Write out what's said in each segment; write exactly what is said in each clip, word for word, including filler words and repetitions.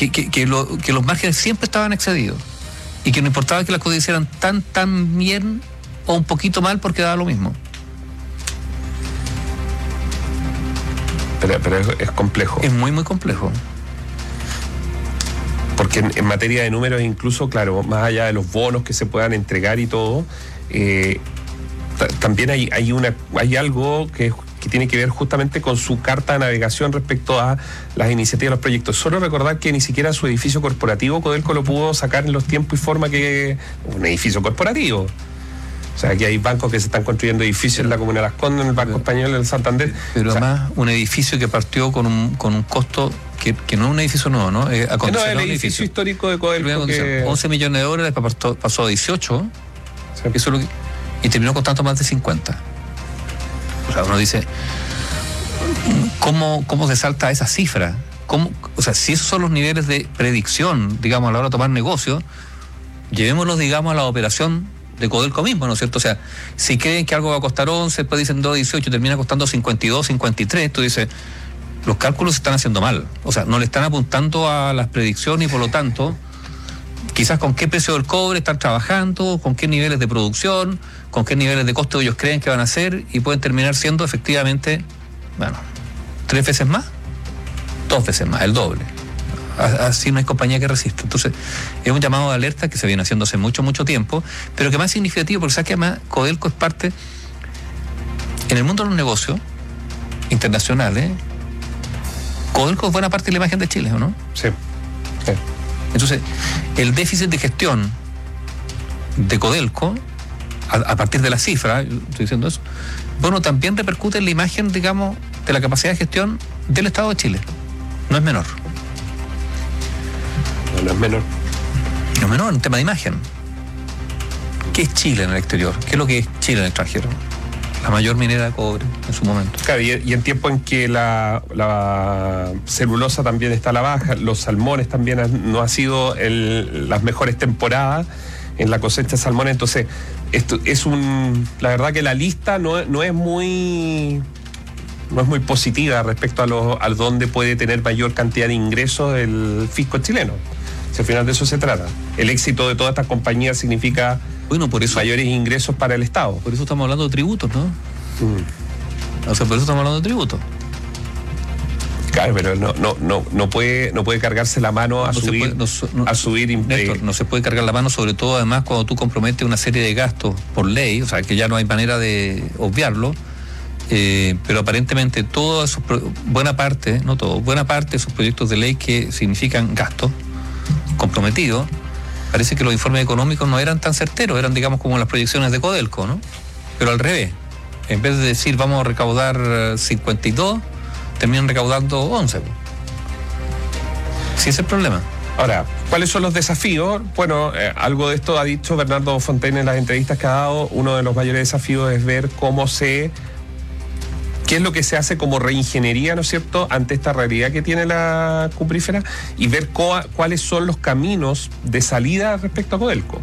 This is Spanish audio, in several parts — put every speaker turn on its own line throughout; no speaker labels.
que, que, que, lo, que los márgenes siempre estaban excedidos y que no importaba que las cosas hicieran tan, tan bien o un poquito mal porque daba lo mismo.
Pero, pero es, es complejo.
Es muy, muy complejo.
Porque en, en materia de números, incluso, claro, más allá de los bonos que se puedan entregar y todo, eh, t- también hay, hay, una, hay algo que, que tiene que ver justamente con su carta de navegación respecto a las iniciativas, los proyectos. Solo recordar que ni siquiera su edificio corporativo Codelco lo pudo sacar en los tiempos y forma que un edificio corporativo. O sea, aquí hay bancos que se están construyendo edificios en la Comuna de Las Condes, en el Banco Español, en el Santander.
Pero
o sea,
además, un edificio que partió con un, con un costo que, que no es un edificio nuevo, ¿no? Eh,
no, el edificio, edificio histórico de Codelco. Que...
once millones de dólares, pasó, pasó a dieciocho, sí. Eso es lo que, y terminó costando más de cincuenta. O sea, uno dice, ¿cómo, cómo se salta esa cifra? ¿Cómo, o sea, si esos son los niveles de predicción, digamos, a la hora de tomar negocios, llevémoslos, digamos, a la operación de Codelco mismo, ¿no es cierto? O sea, si creen que algo va a costar once, después dicen dos, dieciocho, termina costando cincuenta y dos, cincuenta y tres, tú dices, los cálculos se están haciendo mal. O sea, no le están apuntando a las predicciones y por lo tanto, quizás con qué precio del cobre están trabajando, con qué niveles de producción, con qué niveles de costo ellos creen que van a hacer y pueden terminar siendo efectivamente, bueno, tres veces más, dos veces más, el doble. Así no hay compañía que resista. Entonces, es un llamado de alerta que se viene haciendo hace mucho, mucho tiempo, pero que más significativo, porque sabes que además Codelco es parte, en el mundo de los negocios internacionales, Codelco es buena parte de la imagen de Chile, ¿o no?
Sí. sí.
Entonces, el déficit de gestión de Codelco, a, a partir de la cifra, estoy diciendo eso, bueno, también repercute en la imagen, digamos, de la capacidad de gestión del Estado de Chile. No es menor.
No, no es menor.
No es menor, en tema de imagen. ¿Qué es Chile en el exterior? ¿Qué es lo que es Chile en el extranjero? La mayor minera de cobre en su momento.
Claro, y, y en tiempo en que la, la celulosa también está a la baja, los salmones también han, no ha sido el, las mejores temporadas en la cosecha de salmones, entonces esto es un, la verdad que la lista no, no es muy no es muy positiva respecto a los a dónde puede tener mayor cantidad de ingresos el fisco chileno. Si al final de eso se trata. El éxito de todas estas compañías significa
bueno, por eso,
mayores ingresos para el Estado.
Por eso estamos hablando de tributos, ¿no? Mm. O sea, por eso estamos hablando de tributos.
Claro, pero no, no, no, no puede, no puede cargarse la mano a no subir, puede, no, no, a subir.
Néstor, no se puede cargar la mano, sobre todo además cuando tú comprometes una serie de gastos por ley, o sea que ya no hay manera de obviarlo. Eh, pero aparentemente toda esos, buena parte, no todo, buena parte de esos proyectos de ley que significan gastos comprometidos, parece que los informes económicos no eran tan certeros, eran digamos como las proyecciones de Codelco, ¿no? Pero al revés, en vez de decir vamos a recaudar cincuenta y dos, terminan recaudando once. Sí, ese es el problema.
Ahora, ¿cuáles son los desafíos? Bueno, eh, algo de esto ha dicho Bernardo Fontaine en las entrevistas que ha dado. Uno de los mayores desafíos es ver cómo se... qué es lo que se hace como reingeniería, ¿no es cierto?, ante esta realidad que tiene la cuprífera y ver co- cuáles son los caminos de salida respecto a Codelco.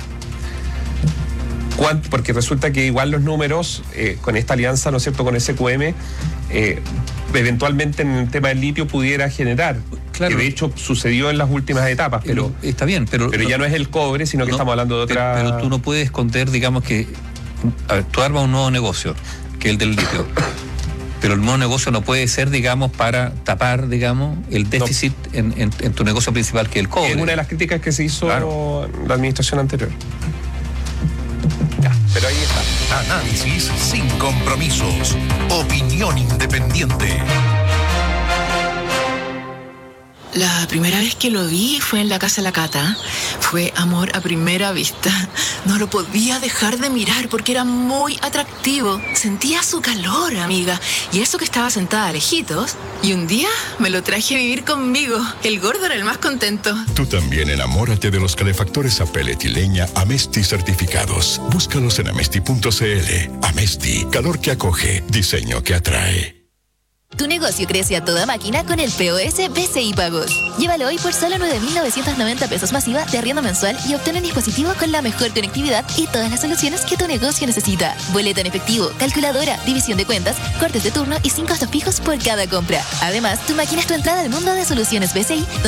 ¿Cuánto? Porque resulta que igual los números, eh, con esta alianza, ¿no es cierto?, con S Q M, eh, eventualmente en el tema del litio pudiera generar. Claro. Que de hecho sucedió en las últimas etapas, pero...
Está bien, pero...
Pero ya no es el cobre, sino que no, estamos hablando de otra...
Pero, pero tú no puedes esconder, digamos que... A ver, tú armas un nuevo negocio, que es el del litio. Pero el nuevo negocio no puede ser, digamos, para tapar, digamos, el déficit no. en, en, en tu negocio principal, que es el cobre.
Es una de las críticas que se hizo claro. en la administración anterior. Ya, pero ahí está.
Análisis sin compromisos. Opinión independiente.
La primera vez que lo vi fue en la casa de la Cata. Fue amor a primera vista. No lo podía dejar de mirar porque era muy atractivo. Sentía su calor, amiga. Y eso que estaba sentada lejitos. Y un día me lo traje a vivir conmigo. El gordo era el más contento.
Tú también enamórate de los calefactores a pellet y leña Amesti certificados. Búscalos en amesti punto cl. Amesti, calor que acoge, diseño que atrae.
Tu negocio crece a toda máquina con el P O S B C I Pagos. Llévalo hoy por solo nueve mil novecientos noventa pesos masiva de arriendo mensual y obtén un dispositivo con la mejor conectividad y todas las soluciones que tu negocio necesita. Boleta en efectivo, calculadora, división de cuentas, cortes de turno y sin costos fijos por cada compra. Además, tu máquina es tu entrada al mundo de soluciones B C I,